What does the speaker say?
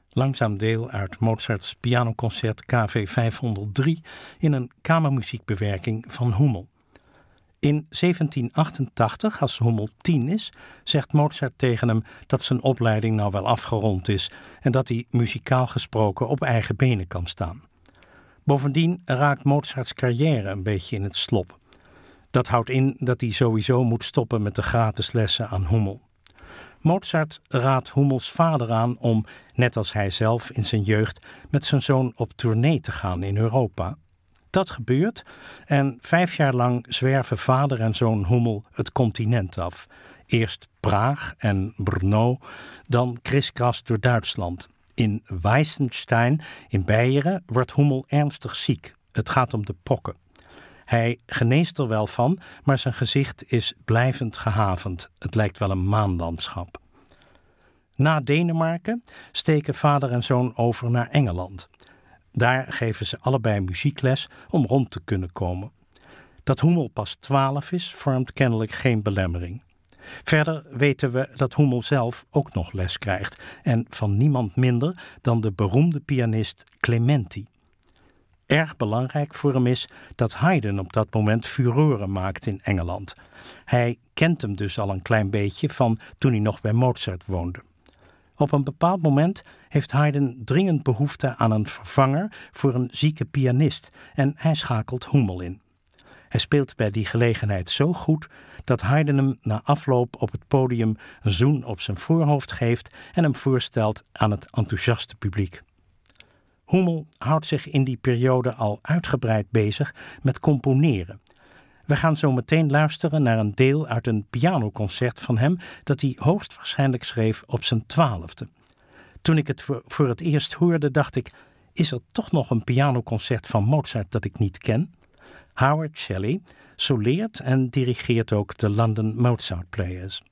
Langzaam deel uit Mozarts pianoconcert KV 503 in een kamermuziekbewerking van Hummel. In 1788, als Hummel 10 is, zegt Mozart tegen hem dat zijn opleiding nou wel afgerond is en dat hij muzikaal gesproken op eigen benen kan staan. Bovendien raakt Mozarts carrière een beetje in het slop. Dat houdt in dat hij sowieso moet stoppen met de gratis lessen aan Hummel. Mozart raadt Hummels vader aan om, net als hij zelf in zijn jeugd, met zijn zoon op tournee te gaan in Europa. Dat gebeurt en 5 jaar lang zwerven vader en zoon Hummel het continent af. Eerst Praag en Brno, dan kriskras door Duitsland. In Weissenstein in Beieren wordt Hummel ernstig ziek. Het gaat om de pokken. Hij geneest er wel van, maar zijn gezicht is blijvend gehavend. Het lijkt wel een maanlandschap. Na Denemarken steken vader en zoon over naar Engeland. Daar geven ze allebei muziekles om rond te kunnen komen. Dat Hummel pas 12 is, vormt kennelijk geen belemmering. Verder weten we dat Hummel zelf ook nog les krijgt. En van niemand minder dan de beroemde pianist Clementi. Erg belangrijk voor hem is dat Haydn op dat moment furoren maakt in Engeland. Hij kent hem dus al een klein beetje van toen hij nog bij Mozart woonde. Op een bepaald moment heeft Haydn dringend behoefte aan een vervanger voor een zieke pianist en hij schakelt Hummel in. Hij speelt bij die gelegenheid zo goed dat Haydn hem na afloop op het podium een zoen op zijn voorhoofd geeft en hem voorstelt aan het enthousiaste publiek. Hummel houdt zich in die periode al uitgebreid bezig met componeren. We gaan zo meteen luisteren naar een deel uit een pianoconcert van hem dat hij hoogstwaarschijnlijk schreef op zijn 12e. Toen ik het voor het eerst hoorde, dacht ik, is er toch nog een pianoconcert van Mozart dat ik niet ken? Howard Shelley soleert en dirigeert ook de London Mozart Players.